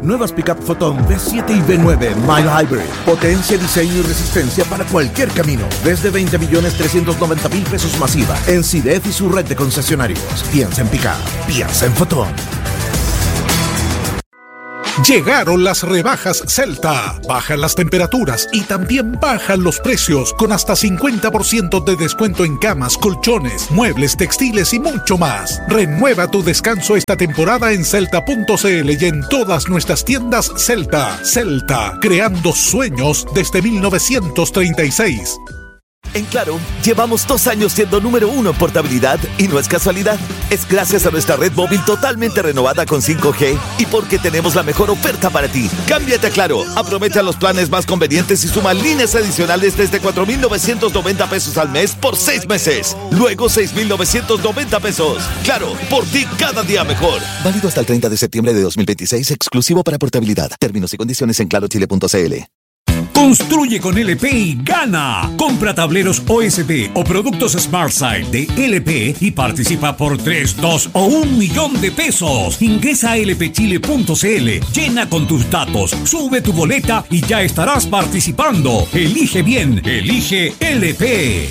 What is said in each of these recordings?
Nuevas Pickup Photon V7 y V9 Mile Hybrid. Potencia, diseño y resistencia para cualquier camino. Desde 20.390.000 pesos masiva en CIDEF y su red de concesionarios. Piensa en Pickup. Piensa en Photon. Llegaron las rebajas Celta. Bajan las temperaturas y también bajan los precios con hasta 50% de descuento en camas, colchones, muebles, textiles y mucho más. Renueva tu descanso esta temporada en Celta.cl y en todas nuestras tiendas Celta. Celta, creando sueños desde 1936. En Claro, llevamos 2 años siendo número 1 en portabilidad y no es casualidad. Es gracias a nuestra red móvil totalmente renovada con 5G y porque tenemos la mejor oferta para ti. Cámbiate a Claro, aprovecha los planes más convenientes y suma líneas adicionales desde 4.990 pesos al mes por 6 meses. Luego 6.990 pesos. Claro, por ti cada día mejor. Válido hasta el 30 de septiembre de 2026, exclusivo para portabilidad. Términos y condiciones en clarochile.cl. Construye con LP y gana. Compra tableros OSB o productos SmartSide de LP y participa por 3, 2 o 1 millón de pesos. Ingresa a lpchile.cl, llena con tus datos, sube tu boleta y ya estarás participando. Elige bien, elige LP.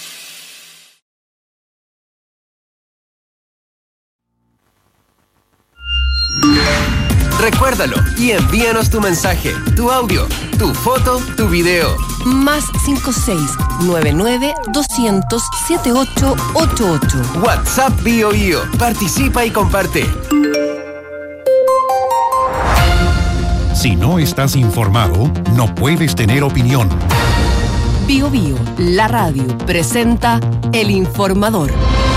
Recuérdalo y envíanos tu mensaje, tu audio, tu foto, tu video. Más 56-99-200-7888. WhatsApp BioBio. Participa y comparte. Si no estás informado, no puedes tener opinión. BioBio, la radio, presenta El Informador.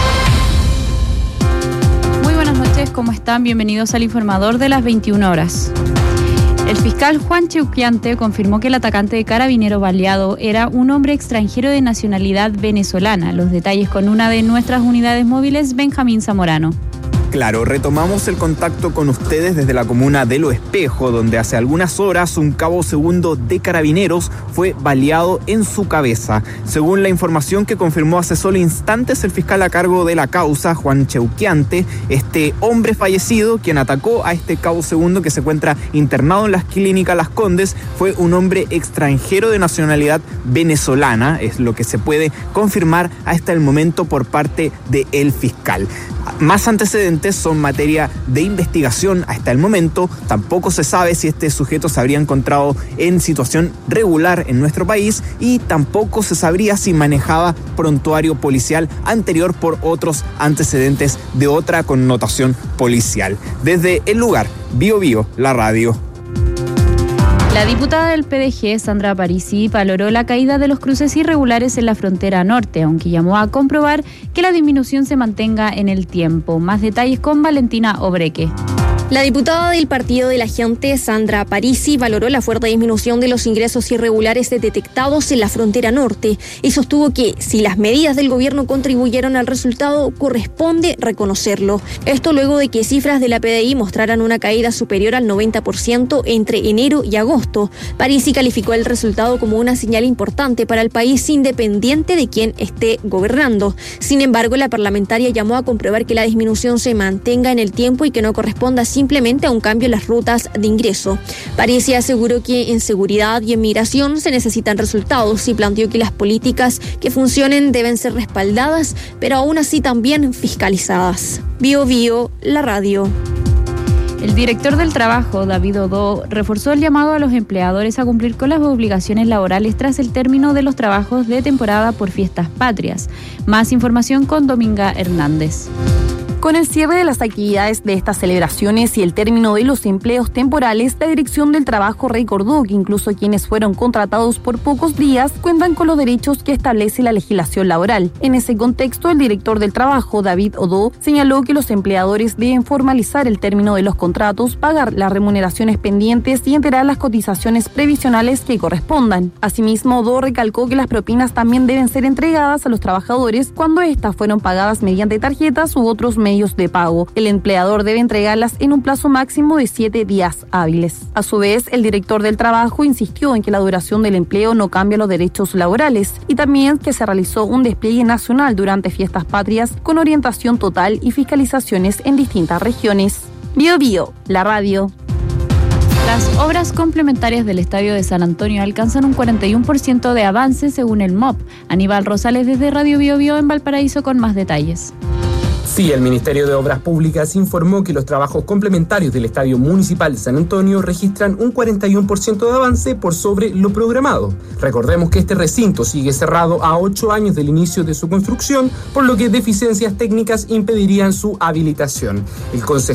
¿Cómo están? Bienvenidos al Informador de las 21 horas. El fiscal Juan Cheuquiante confirmó que el atacante de Carabineros baleado era un hombre extranjero de nacionalidad venezolana. Los detalles con una de nuestras unidades móviles, Benjamín Zamorano. Claro, retomamos el contacto con ustedes desde la comuna de Lo Espejo, donde hace algunas horas un cabo segundo de Carabineros fue baleado en su cabeza. Según la información que confirmó hace solo instantes el fiscal a cargo de la causa, Juan Cheuquiante, este hombre fallecido, quien atacó a este cabo segundo que se encuentra internado en las clínicas Las Condes, fue un hombre extranjero de nacionalidad venezolana, es lo que se puede confirmar hasta el momento por parte del fiscal. Más antecedentes son materia de investigación hasta el momento. Tampoco se sabe si este sujeto se habría encontrado en situación regular en nuestro país y tampoco se sabría si manejaba prontuario policial anterior por otros antecedentes de otra connotación policial. Desde el lugar, BioBio, la radio. La diputada del PDG, Sandra Parisi, valoró la caída de los cruces irregulares en la frontera norte, aunque llamó a comprobar que la disminución se mantenga en el tiempo. Más detalles con Valentina Obreque. La diputada del Partido de la Gente, Sandra Parisi, valoró la fuerte disminución de los ingresos irregulares detectados en la frontera norte y sostuvo que, si las medidas del gobierno contribuyeron al resultado, corresponde reconocerlo. Esto luego de que cifras de la PDI mostraran una caída superior al 90% entre enero y agosto. Parisi calificó el resultado como una señal importante para el país independiente de quién esté gobernando. Sin embargo, la parlamentaria llamó a comprobar que la disminución se mantenga en el tiempo y que no corresponda simplemente a un cambio en las rutas de ingreso. Parisi aseguró que en seguridad y en migración se necesitan resultados y planteó que las políticas que funcionen deben ser respaldadas, pero aún así también fiscalizadas. BioBio, la radio. El director del Trabajo, David Odó, reforzó el llamado a los empleadores a cumplir con las obligaciones laborales tras el término de los trabajos de temporada por fiestas patrias. Más información con Dominga Hernández. Con el cierre de las actividades de estas celebraciones y el término de los empleos temporales, la Dirección del Trabajo recordó que incluso quienes fueron contratados por pocos días cuentan con los derechos que establece la legislación laboral. En ese contexto, el director del Trabajo, David Odó, señaló que los empleadores deben formalizar el término de los contratos, pagar las remuneraciones pendientes y enterar las cotizaciones previsionales que correspondan. Asimismo, Odó recalcó que las propinas también deben ser entregadas a los trabajadores cuando éstas fueron pagadas mediante tarjetas u otros medios de pago. El empleador debe entregarlas en un plazo máximo de 7 días hábiles. A su vez, el director del Trabajo insistió en que la duración del empleo no cambia los derechos laborales y también que se realizó un despliegue nacional durante fiestas patrias con orientación total y fiscalizaciones en distintas regiones. BioBio, la radio. Las obras complementarias del Estadio de San Antonio alcanzan un 41% de avance según el MOP. Aníbal Rosales desde Radio Bio Bio en Valparaíso con más detalles. Sí, el Ministerio de Obras Públicas informó que los trabajos complementarios del Estadio Municipal de San Antonio registran un 41% de avance por sobre lo programado. Recordemos que este recinto sigue cerrado a 8 años del inicio de su construcción, por lo que deficiencias técnicas impedirían su habilitación. El concejal